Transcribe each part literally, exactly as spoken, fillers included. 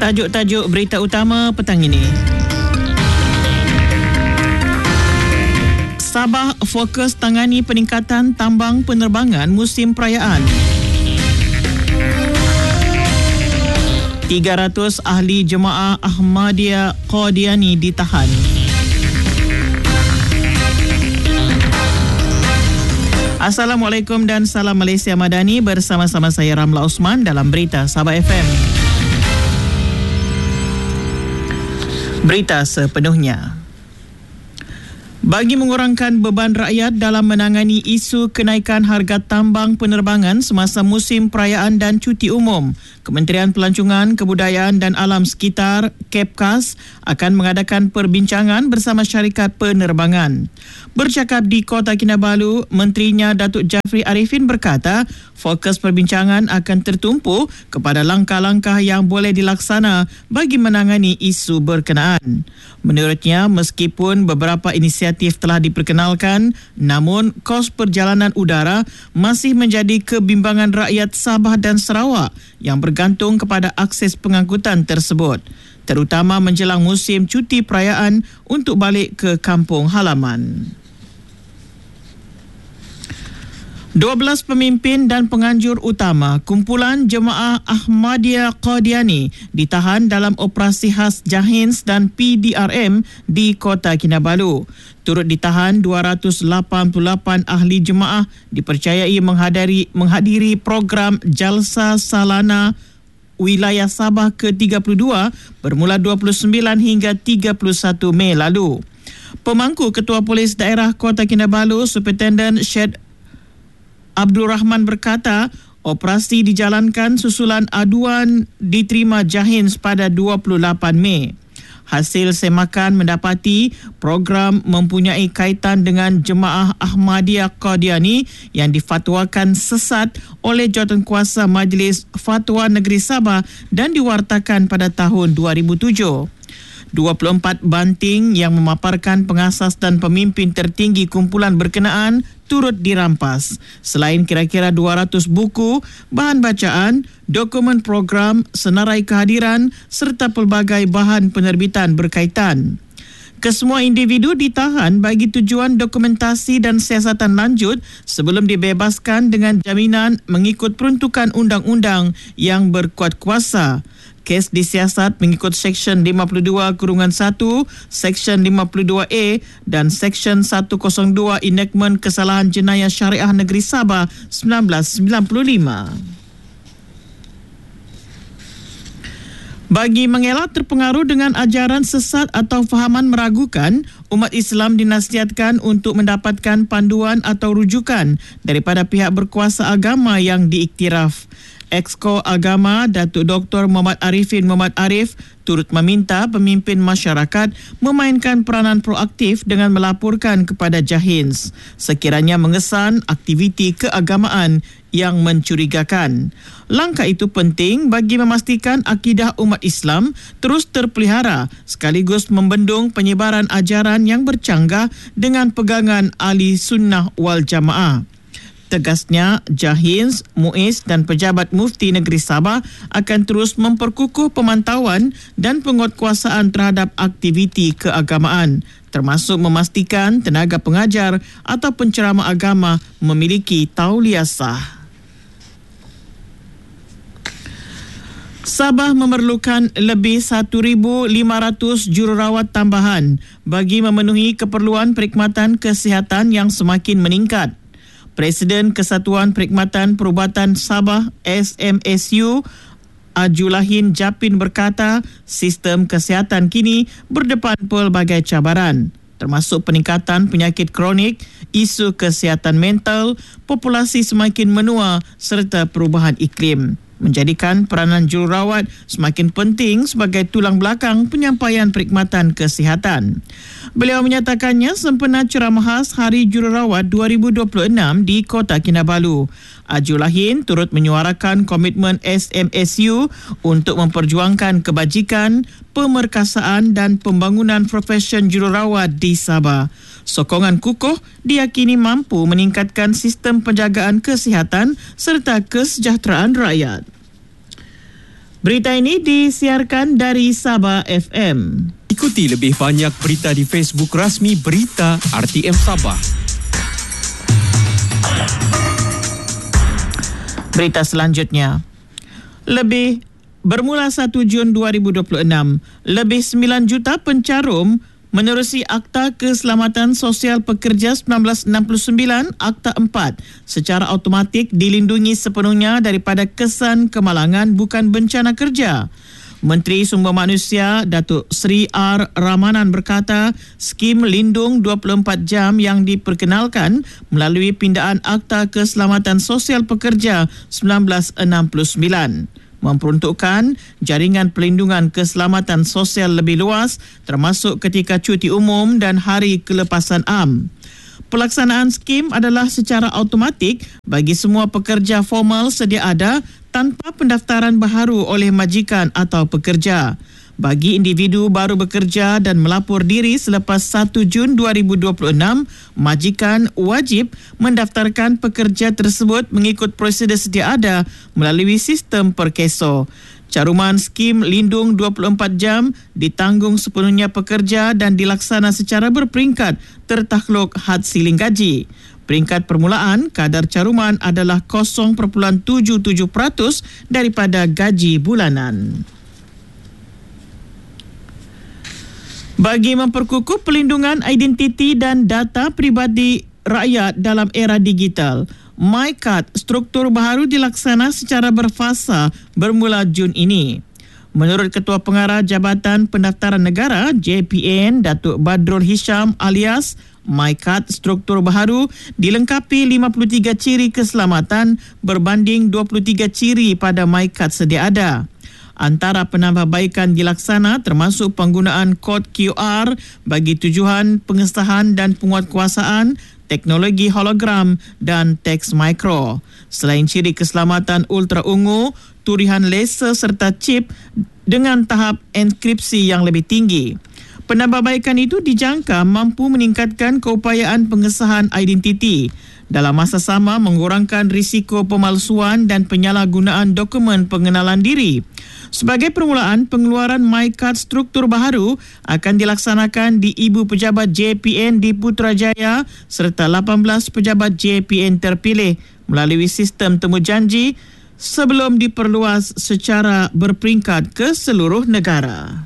Tajuk-tajuk berita utama petang ini. Sabah fokus tangani peningkatan tambang penerbangan musim perayaan. tiga ratus ahli jemaah Ahmadiyah Qadiani ditahan. Assalamualaikum dan salam Malaysia Madani, bersama-sama saya Ramla Osman dalam Berita Sabah F M. Berita sepenuhnya. Bagi mengurangkan beban rakyat dalam menangani isu kenaikan harga tambang penerbangan semasa musim perayaan dan cuti umum, Kementerian Pelancongan, Kebudayaan dan Alam Sekitar (Kepkas) akan mengadakan perbincangan bersama syarikat penerbangan. Bercakap di Kota Kinabalu, Menterinya Datuk Jafri Arifin berkata, fokus perbincangan akan tertumpu kepada langkah-langkah yang boleh dilaksana bagi menangani isu berkenaan. Menurutnya, meskipun beberapa inisiatif telah diperkenalkan, namun kos perjalanan udara masih menjadi kebimbangan rakyat Sabah dan Sarawak yang bergantung kepada akses pengangkutan tersebut, terutama menjelang musim cuti perayaan untuk balik ke kampung halaman. dua belas pemimpin dan penganjur utama kumpulan Jemaah Ahmadiyah Qadiani ditahan dalam operasi khas Jahins dan P D R M di Kota Kinabalu. Turut ditahan dua ratus lapan puluh lapan ahli jemaah dipercayai menghadiri, menghadiri program Jalsa Salana Wilayah Sabah ke tiga puluh dua bermula dua puluh sembilan hingga tiga puluh satu Mei lalu. Pemangku Ketua Polis Daerah Kota Kinabalu, Superintendent Syed Abdul Rahman berkata, operasi dijalankan susulan aduan diterima Jahins pada dua puluh lapan Mei. Hasil semakan mendapati program mempunyai kaitan dengan Jemaah Ahmadiyah Qadiani yang difatwakan sesat oleh Jawatankuasa Majlis Fatwa Negeri Sabah dan diwartakan pada tahun dua ribu tujuh. dua puluh empat banting yang memaparkan pengasas dan pemimpin tertinggi kumpulan berkenaan turut dirampas. Selain kira-kira dua ratus buku, bahan bacaan, dokumen program, senarai kehadiran serta pelbagai bahan penerbitan berkaitan. Kesemua individu ditahan bagi tujuan dokumentasi dan siasatan lanjut sebelum dibebaskan dengan jaminan mengikut peruntukan undang-undang yang berkuat kuasa. Kes disiasat mengikut Seksyen lima puluh dua satu, Seksyen lima puluh dua A dan Seksyen seratus dua Enactment Kesalahan Jenayah Syariah Negeri Sabah seribu sembilan ratus sembilan puluh lima. Bagi mengelak terpengaruh dengan ajaran sesat atau fahaman meragukan, umat Islam dinasihatkan untuk mendapatkan panduan atau rujukan daripada pihak berkuasa agama yang diiktiraf. Exco Agama Datuk Doktor Muhammad Arifin Muhammad Arif turut meminta pemimpin masyarakat memainkan peranan proaktif dengan melaporkan kepada Jahins sekiranya mengesan aktiviti keagamaan yang mencurigakan. Langkah itu penting bagi memastikan akidah umat Islam terus terpelihara sekaligus membendung penyebaran ajaran yang bercanggah dengan pegangan ahli sunnah wal jamaah. Tegasnya, Jahins, Muiz dan pejabat Mufti Negeri Sabah akan terus memperkukuh pemantauan dan penguatkuasaan terhadap aktiviti keagamaan, termasuk memastikan tenaga pengajar atau penceramah agama memiliki tauliah sah. Sabah memerlukan lebih seribu lima ratus jururawat tambahan bagi memenuhi keperluan perkhidmatan kesihatan yang semakin meningkat. Presiden Kesatuan Perkhidmatan Perubatan Sabah S M S U Ajulahin Japin berkata, sistem kesihatan kini berdepan pelbagai cabaran, termasuk peningkatan penyakit kronik, isu kesihatan mental, populasi semakin menua serta perubahan iklim, menjadikan peranan jururawat semakin penting sebagai tulang belakang penyampaian perkhidmatan kesihatan. Beliau menyatakannya sempena ceramah khas Hari Jururawat dua ribu dua puluh enam di Kota Kinabalu. Ajulahin turut menyuarakan komitmen S M S U untuk memperjuangkan kebajikan, pemerkasaan dan pembangunan profesion jururawat di Sabah. Sokongan kukuh diyakini mampu meningkatkan sistem penjagaan kesihatan serta kesejahteraan rakyat. Berita ini disiarkan dari Sabah F M. Ikuti lebih banyak berita di Facebook rasmi Berita R T M Sabah. Berita selanjutnya. Lebih bermula satu Jun dua ribu dua puluh enam, lebih sembilan juta pencarum menerusi Akta Keselamatan Sosial Pekerja sembilan belas enam puluh sembilan Akta empat secara automatik dilindungi sepenuhnya daripada kesan kemalangan bukan bencana kerja. Menteri Sumber Manusia Datuk Seri R. Ramanan berkata, skim lindung dua puluh empat jam yang diperkenalkan melalui pindaan Akta Keselamatan Sosial Pekerja sembilan belas enam puluh sembilan memperuntukkan jaringan pelindungan keselamatan sosial lebih luas termasuk ketika cuti umum dan hari kelepasan am. Pelaksanaan skim adalah secara automatik bagi semua pekerja formal sedia ada tanpa pendaftaran baharu oleh majikan atau pekerja. Bagi individu baru bekerja dan melapor diri selepas satu Jun dua ribu dua puluh enam, majikan wajib mendaftarkan pekerja tersebut mengikut prosedur sedia ada melalui sistem Perkeso. Caruman skim lindung dua puluh empat jam ditanggung sepenuhnya pekerja dan dilaksana secara berperingkat tertakluk had siling gaji. Peringkat permulaan, kadar caruman adalah kosong perpuluhan tujuh tujuh peratus daripada gaji bulanan. Bagi memperkukuh pelindungan identiti dan data peribadi rakyat dalam era digital, MyKad struktur baharu dilaksana secara berfasa bermula Jun ini. Menurut Ketua Pengarah Jabatan Pendaftaran Negara J P N Datuk Badrul Hisham alias, MyKad struktur baharu dilengkapi lima puluh tiga ciri keselamatan berbanding dua puluh tiga ciri pada MyKad sedia ada. Antara penambahbaikan dilaksana termasuk penggunaan kod Q R bagi tujuan pengesahan dan penguatkuasaan, teknologi hologram dan teks mikro. Selain ciri keselamatan ultra ungu, turihan laser serta chip dengan tahap enkripsi yang lebih tinggi. Penambahbaikan itu dijangka mampu meningkatkan keupayaan pengesahan identiti. Dalam masa sama mengurangkan risiko pemalsuan dan penyalahgunaan dokumen pengenalan diri. Sebagai permulaan, pengeluaran MyKad struktur baharu akan dilaksanakan di Ibu Pejabat J P N di Putrajaya serta lapan belas pejabat J P N terpilih melalui sistem temujanji sebelum diperluas secara berperingkat ke seluruh negara.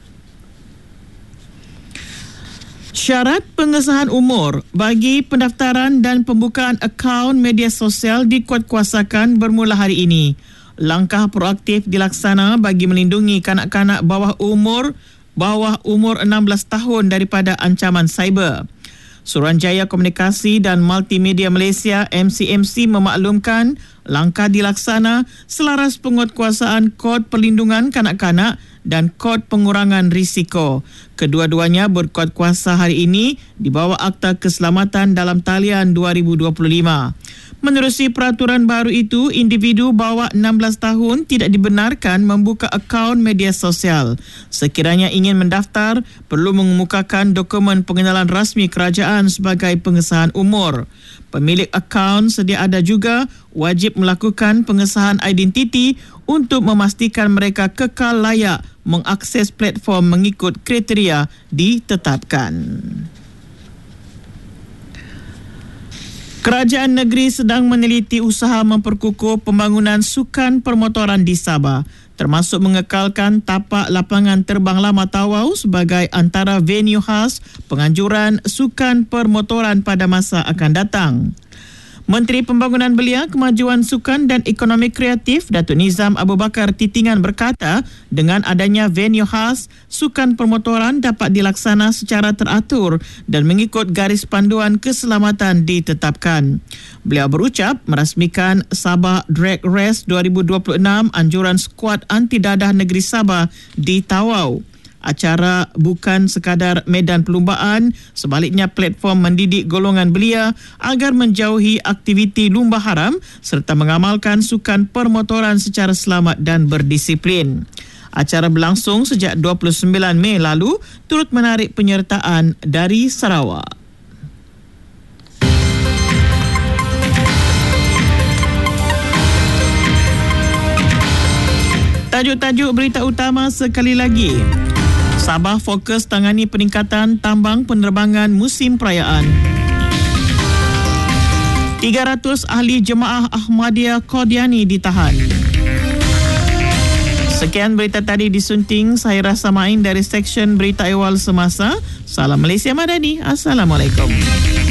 Syarat pengesahan umur bagi pendaftaran dan pembukaan akaun media sosial dikuatkuasakan bermula hari ini. Langkah proaktif dilaksana bagi melindungi kanak-kanak bawah umur bawah umur enam belas tahun daripada ancaman cyber. Suruhanjaya Komunikasi dan Multimedia Malaysia M C M C memaklumkan langkah dilaksana selaras penguatkuasaan kod perlindungan kanak-kanak dan kod pengurangan risiko. Kedua-duanya berkuatkuasa hari ini di bawah Akta Keselamatan dalam Talian dua ribu dua puluh lima. Menerusi peraturan baru itu, individu bawah enam belas tahun tidak dibenarkan membuka akaun media sosial. Sekiranya ingin mendaftar, perlu mengemukakan dokumen pengenalan rasmi kerajaan sebagai pengesahan umur. Pemilik akaun sedia ada juga wajib melakukan pengesahan identiti untuk memastikan mereka kekal layak mengakses platform mengikut kriteria ditetapkan. Kerajaan negeri sedang meneliti usaha memperkukuh pembangunan sukan permotoran di Sabah, termasuk mengekalkan tapak lapangan terbang lama Tawau sebagai antara venue khas penganjuran sukan permotoran pada masa akan datang. Menteri Pembangunan Belia, Kemajuan Sukan dan Ekonomi Kreatif Datuk Nizam Abu Bakar Titingan berkata, dengan adanya venue khas, sukan permotoran dapat dilaksana secara teratur dan mengikut garis panduan keselamatan ditetapkan. Beliau berucap merasmikan Sabah Drag Race dua ribu dua puluh enam anjuran skuad anti dadah negeri Sabah di Tawau. Acara bukan sekadar medan perlumbaan, sebaliknya platform mendidik golongan belia agar menjauhi aktiviti lumba haram serta mengamalkan sukan permotoran secara selamat dan berdisiplin. Acara berlangsung sejak dua puluh sembilan Mei lalu, turut menarik penyertaan dari Sarawak. Tajuk-tajuk berita utama sekali lagi. Sabah fokus tangani peningkatan tambang penerbangan musim perayaan. tiga ratus ahli jemaah Ahmadiyah Qadiani ditahan. Sekian berita tadi disunting. Saya Rasa Main dari Seksyen Berita Awal Semasa. Salam Malaysia Madani. Assalamualaikum.